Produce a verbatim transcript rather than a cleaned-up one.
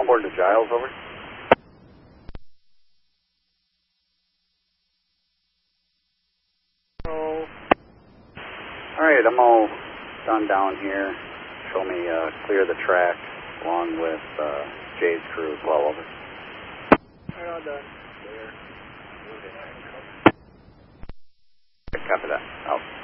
on board to Giles, over. Oh. Alright, I'm all done down here. Show me uh, clear the track along with uh, Jay's crew as well, over. Right on done. Copy that. Out.